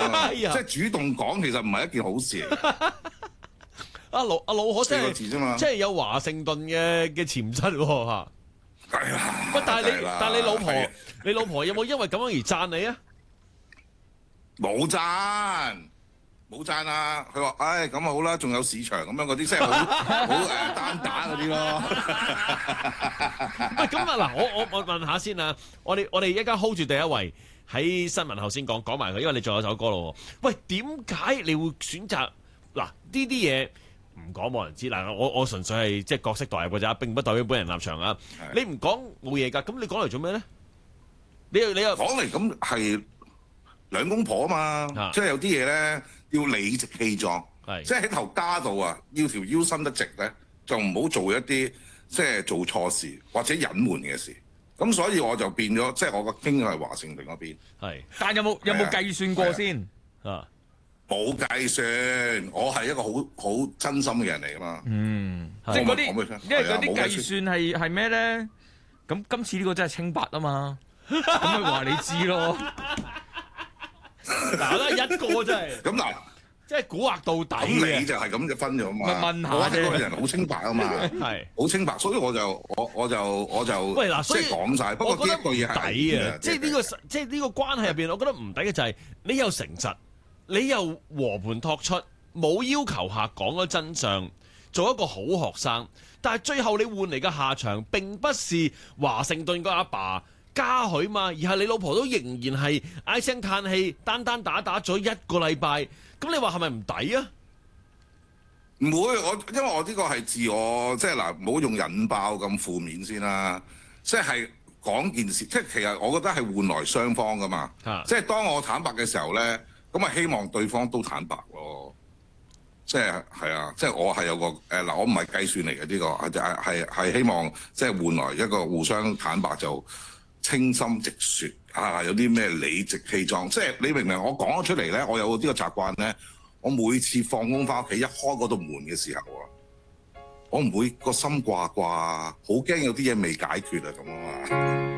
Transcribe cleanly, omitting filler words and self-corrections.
嘛， 即係主動講其實唔係一件好事嚟。 阿老可真 4個字啫嘛， 即係有華盛頓嘅潛質喎嚇。 係啦。 喂，但係啦係你老婆係， 你老婆有冇因為咁樣而讚你啊？ 冇讚啊！佢話：唉，咁啊好啦，仲有市場咁樣嗰啲，即係好單打嗰啲咯。 喂，咁啊嗱，我問下先啊，我哋一家 hold 住第一位喺新聞後先講埋佢，因為你仲有首歌咯。喂，點解你會選擇嗱呢啲嘢唔講冇人知嗱？我純粹係即係角色代入嘅咋，並不代表本人立場啊。你唔講冇嘢㗎，咁你講嚟做咩咧？你又講嚟咁係兩公婆啊嘛，即係有啲嘢咧要理直氣壯，即係喺頭家度啊，要條腰伸得直咧，就唔好做一啲即係做錯事或者隱瞞嘅事。咁所以我就變咗，即係我個傾向係華盛頓嗰邊。 係，但有冇計算過先啊？ 冇計算，我係一個好真心嘅人嚟噶嘛。 即係嗰啲，因為嗰啲計算係咩咧？咁今次呢個真係清白啊嘛，咁咪話你知咯。 嗱，得一個真係。 咁嗱， 即係蠱惑到底嘅。 咁你就係咁就分咗嘛。 問下我係個人好清白啊嘛， 係好清白，所以我就喂嗱，所以即係講晒。不過呢一句嘢係抵啊！即係呢個關係入邊，我覺得唔抵嘅就係你又誠實，你又和盤托出，冇要求下講咗真相，做一個好學生。但係最後你換嚟嘅下場並不是華盛頓個阿爸嘉許嘛，而係你老婆都仍然係唉聲嘆氣，單打咗一個禮拜。咁你話係咪唔抵啊？ 唔會，因為我呢個係自我，即係嗱，唔好用引爆咁負面先啦。即係講件事，即係其實我覺得係換來雙方噶嘛。即係當我坦白嘅時候咧，咁啊希望對方都坦白咯。即係啊，即係我係有個嗱，我唔係計算嚟嘅呢個，係希望即係換來一個互相坦白，就清心直説啊！有啲咩理直氣壯，即係你明唔明？我講咗出嚟咧，我有呢個習慣咧，我每次放工翻屋企一開嗰道門嘅時候啊，我唔會個心掛掛，好驚有啲嘢未解決啊咁啊嘛〜